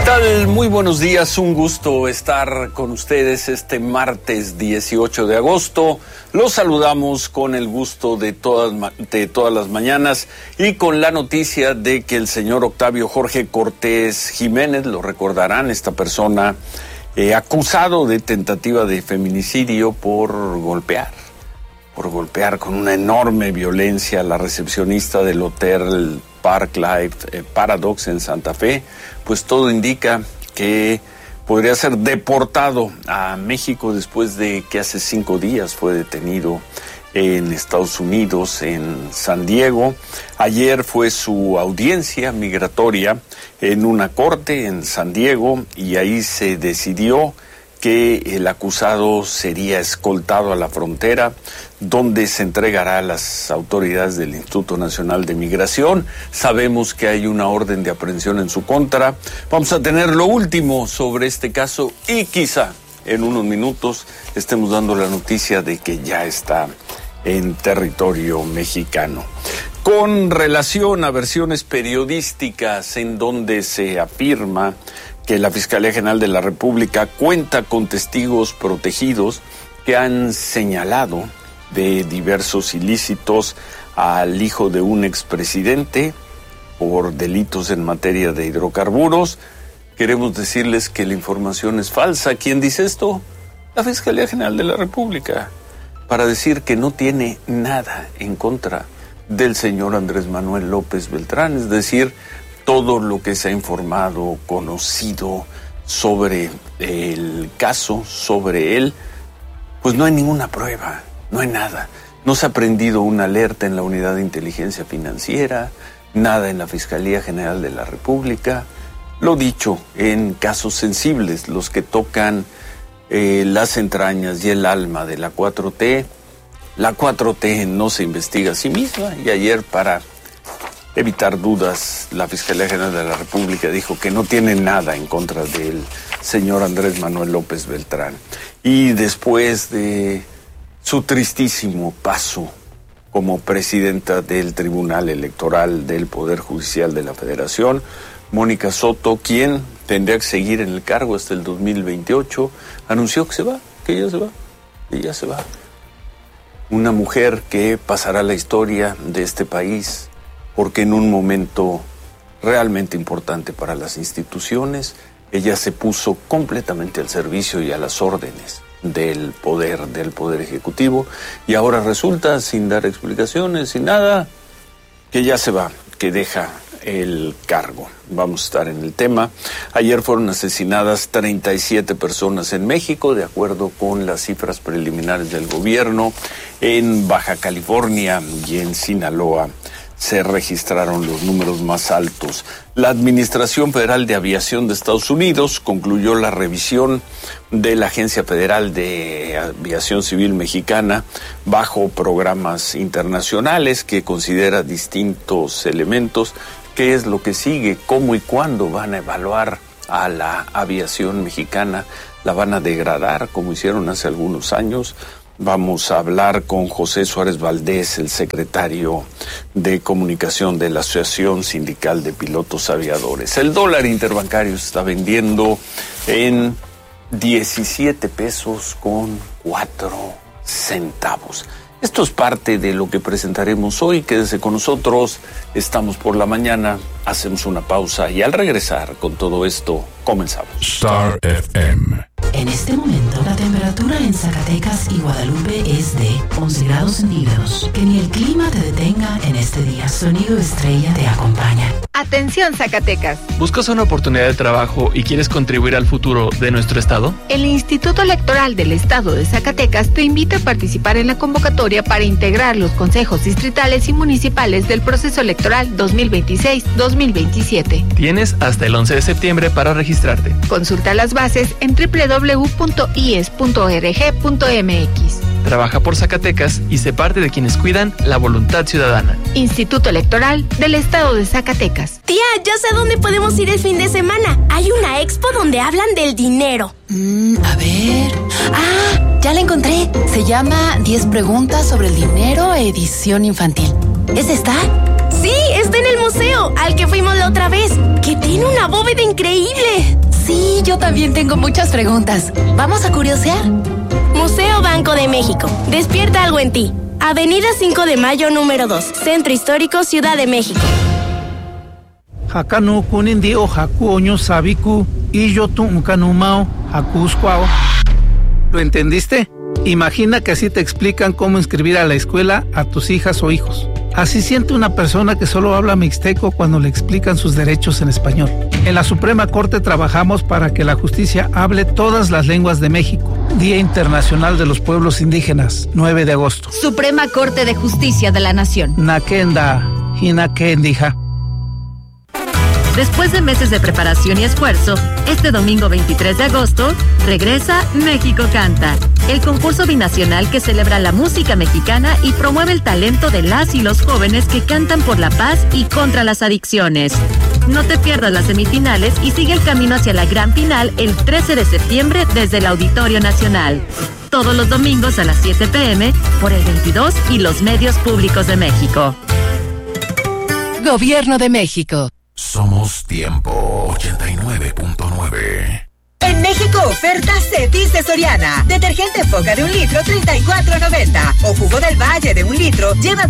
tal? Muy buenos días, un gusto estar con ustedes este martes 18 de agosto. Los saludamos con el gusto de todas las mañanas y con la noticia de que el señor Octavio Jorge Cortés Jiménez, lo recordarán, esta persona acusado de tentativa de feminicidio por golpear con una enorme violencia a la recepcionista del hotel Park Life Paradox en Santa Fe, pues todo indica que podría ser deportado a México después de que hace 5 días fue detenido en Estados Unidos, en San Diego. Ayer fue su audiencia migratoria en una corte en San Diego y ahí se decidió que el acusado sería escoltado a la frontera, donde se entregará a las autoridades del Instituto Nacional de Migración. Sabemos que hay una orden de aprehensión en su contra. Vamos a tener lo último sobre este caso y quizá en unos minutos estemos dando la noticia de que ya está en territorio mexicano. Con relación a versiones periodísticas en donde se afirma que la Fiscalía General de la República cuenta con testigos protegidos que han señalado de diversos ilícitos al hijo de un expresidente por delitos en materia de hidrocarburos. Queremos decirles que la información es falsa. ¿Quién dice esto? La Fiscalía General de la República, para decir que no tiene nada en contra del señor Andrés Manuel López Beltrán, es decir, todo lo que se ha informado, conocido sobre el caso, sobre él, pues no hay ninguna prueba, no hay nada. No se ha prendido una alerta en la Unidad de Inteligencia Financiera, nada en la Fiscalía General de la República. Lo dicho, en casos sensibles, los que tocan las entrañas y el alma de la 4T, la 4T no se investiga a sí misma y ayer, para evitar dudas, la Fiscalía General de la República dijo que no tiene nada en contra del señor Andrés Manuel López Beltrán. Y después de su tristísimo paso como presidenta del Tribunal Electoral del Poder Judicial de la Federación, Mónica Soto, quien tendría que seguir en el cargo hasta el 2028, anunció que se va, que ella se va. Una mujer que pasará a la historia de este país, porque en un momento realmente importante para las instituciones, ella se puso completamente al servicio y a las órdenes del poder ejecutivo, y ahora resulta, sin dar explicaciones, sin nada, que ya se va, que deja el cargo. Vamos a estar en el tema. Ayer fueron asesinadas 37 personas en México, de acuerdo con las cifras preliminares del gobierno. En Baja California y en Sinaloa se registraron los números más altos. La Administración Federal de Aviación de Estados Unidos concluyó la revisión de la Agencia Federal de Aviación Civil Mexicana bajo programas internacionales que considera distintos elementos. ¿Qué es lo que sigue? ¿Cómo y cuándo van a evaluar a la aviación mexicana? ¿La van a degradar como hicieron hace algunos años? Vamos a hablar con José Suárez Valdés, el secretario de Comunicación de la Asociación Sindical de Pilotos Aviadores. El dólar interbancario se está vendiendo en 17 pesos con 4 centavos. Esto es parte de lo que presentaremos hoy. Quédese con nosotros. Estamos por la mañana, hacemos una pausa y al regresar con todo esto, comenzamos. Star FM. En este momento, la temperatura en Zacatecas y Guadalupe es de 11 grados centígrados. Que ni el clima te detenga en este día. Sonido Estrella te acompaña. Atención, Zacatecas. ¿Buscas una oportunidad de trabajo y quieres contribuir al futuro de nuestro estado? El Instituto Electoral del Estado de Zacatecas te invita a participar en la convocatoria para integrar los consejos distritales y municipales del proceso electoral 2026-2027. Tienes hasta el 11 de septiembre para registrarte. Consulta las bases en www.ies.org.mx. Trabaja por Zacatecas y sé parte de quienes cuidan la voluntad ciudadana. Instituto Electoral del Estado de Zacatecas. Tía, ya sé dónde podemos ir el fin de semana. Hay una expo donde hablan del dinero. A ver. Ah, ya la encontré. Se llama 10 preguntas sobre el dinero, edición infantil. ¿Es esta? Sí, está en el museo al que fuimos la otra vez, que tiene una una bóveda increíble. Sí, yo también tengo muchas preguntas. ¿Vamos a curiosear? Museo Banco de México. Despierta algo en ti. Avenida 5 de Mayo, número 2. Centro Histórico, Ciudad de México. Hakanu kunindio haku oño sabiku y yo tu unkanumao hakusquao. ¿Lo entendiste? Imagina que así te explican cómo inscribir a la escuela a tus hijas o hijos. Así siente una persona que solo habla mixteco cuando le explican sus derechos en español. En la Suprema Corte trabajamos para que la justicia hable todas las lenguas de México. Día Internacional de los Pueblos Indígenas, 9 de agosto. Suprema Corte de Justicia de la Nación. Nakenda, hinakendija. Después de meses de preparación y esfuerzo, este domingo 23 de agosto, regresa México Canta, el concurso binacional que celebra la música mexicana y promueve el talento de las y los jóvenes que cantan por la paz y contra las adicciones. No te pierdas las semifinales y sigue el camino hacia la gran final el 13 de septiembre desde el Auditorio Nacional. Todos los domingos a las 7 p.m. por el 22 y los medios públicos de México. Gobierno de México. Somos Tiempo 89.9. En México, ofertas Cetis de Soriana. Detergente Foca de 1 litro, $34.90. O jugo del Valle de 1 litro, lleva